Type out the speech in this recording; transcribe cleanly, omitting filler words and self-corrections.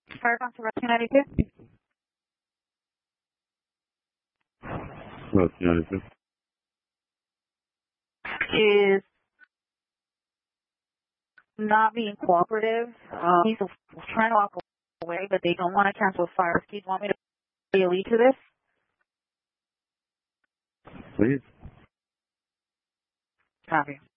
Fire Council Rescue 92. Rescue 92. Is not being cooperative. He's trying to walk away, but they don't want to cancel a fire. Do you want me to be a lead to this? Please. Copy.